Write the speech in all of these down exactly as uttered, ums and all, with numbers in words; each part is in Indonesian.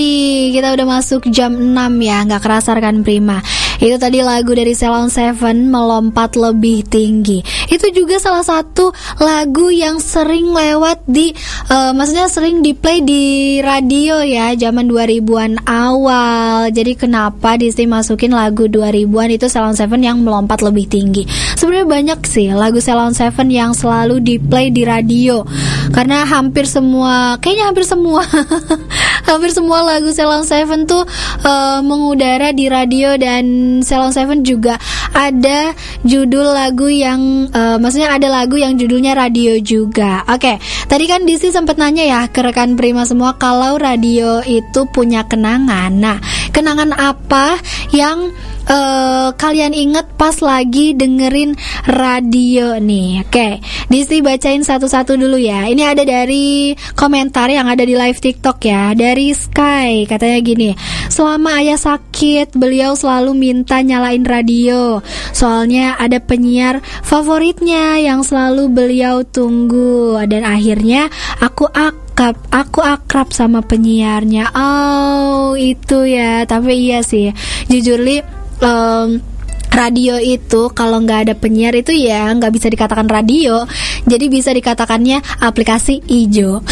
Kita udah masuk jam enam ya, gak kerasa rekan Prima. Itu tadi lagu dari Ceylon Seven, Melompat Lebih Tinggi. Itu juga salah satu lagu yang sering lewat di uh, maksudnya sering di play di radio ya, zaman dua ribuan awal. Jadi kenapa Disney masukin lagu dua ribuan itu Ceylon Seven yang Melompat Lebih Tinggi. Sebenarnya banyak sih lagu Ceylon Seven yang selalu di play di radio, karena hampir semua, kayaknya hampir semua hampir semua lagu Ceylon Seven tuh uh, mengudara di radio. Dan Ceylon Seven juga ada judul lagu yang uh, maksudnya ada lagu yang judulnya radio juga. Oke, tadi kan Disi sempat nanya ya ke rekan Prima semua kalau radio itu punya kenangan. Nah, kenangan apa yang uh, kalian inget pas lagi dengerin radio nih? Oke, Disi bacain satu-satu dulu ya. Ini ada dari komentar yang ada di live TikTok ya. Dari Sky katanya gini, selama ayah sakit beliau selalu minta nyalain radio, soalnya ada penyiar favoritnya yang selalu beliau tunggu. Dan akhirnya aku akrab, aku akrab sama penyiarnya. Oh itu ya. Tapi iya sih, jujur li um, radio itu kalau nggak ada penyiar itu ya nggak bisa dikatakan radio. Jadi bisa dikatakannya aplikasi ijo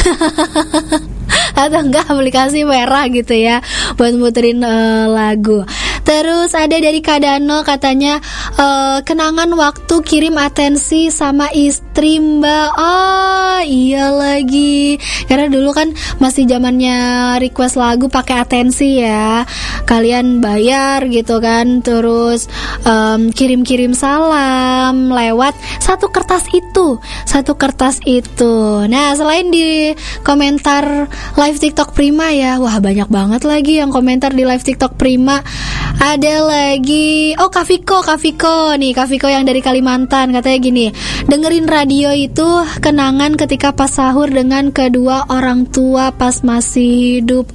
atau enggak aplikasi merah gitu ya buat muterin uh, lagu. Terus ada dari Kadano katanya uh, kenangan waktu kirim atensi sama istri mbak. Oh iya lagi, karena dulu kan masih zamannya request lagu pakai atensi ya. Kalian bayar gitu kan, terus um, kirim-kirim salam lewat satu kertas itu, satu kertas itu. Nah selain di komentar live TikTok Prima ya, wah banyak banget lagi yang komentar di live TikTok Prima. Ada lagi, oh Kaviko, Kaviko nih, Kaviko yang dari Kalimantan katanya gini, dengerin radio itu kenangan ketika pas sahur dengan kedua orang tua pas masih hidup.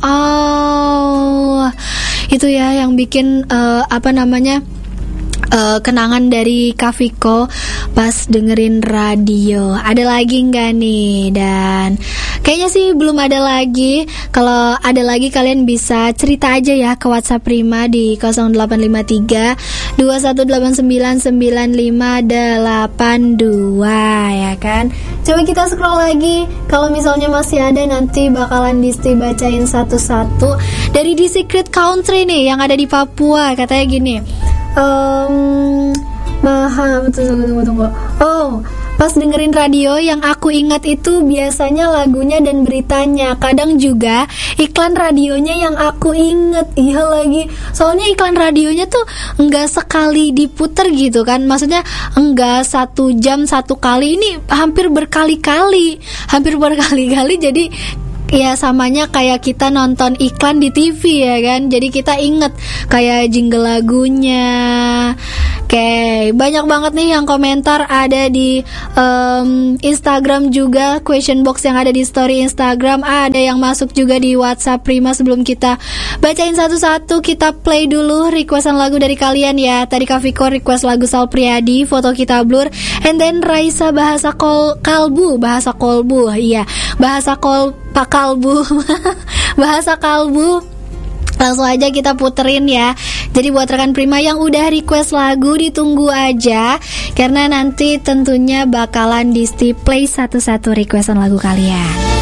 Oh, itu ya yang bikin uh, apa namanya uh, kenangan dari Kaviko pas dengerin radio. Ada lagi nggak nih? Dan kayaknya sih belum ada lagi. Kalau ada lagi kalian bisa cerita aja ya ke WhatsApp Prima di nol delapan lima tiga dua satu delapan sembilan sembilan lima delapan dua ya kan. Coba kita scroll lagi. Kalau misalnya masih ada nanti bakalan Disti bacain satu-satu. Dari The Secret Country nih yang ada di Papua katanya gini. Um, Maha, tunggu, tunggu, tunggu. Oh, pas dengerin radio yang aku ingat itu biasanya lagunya dan beritanya. Kadang juga iklan radionya yang aku inget. Iya lagi, soalnya iklan radionya tuh enggak sekali diputer gitu kan. Maksudnya enggak satu jam satu kali, ini hampir berkali-kali. Hampir berkali-kali, jadi ya samanya kayak kita nonton iklan di T V ya kan. Jadi kita inget kayak jingle lagunya. Oke, banyak banget nih yang komentar ada di um, Instagram juga, question box yang ada di story Instagram. Ada yang masuk juga di WhatsApp Prima. Sebelum kita bacain satu-satu, kita play dulu requestan lagu dari kalian ya. Tadi Kaviko request lagu Sal Priadi, Foto Kita Blur. And then Raisa bahasa kol kalbu, bahasa kolbu. Iya, bahasa kol pak kalbu. Bahasa kalbu. Langsung aja kita puterin ya. Jadi buat rekan Prima yang udah request lagu, ditunggu aja, karena nanti tentunya bakalan Disti play satu-satu requestan lagu kalian.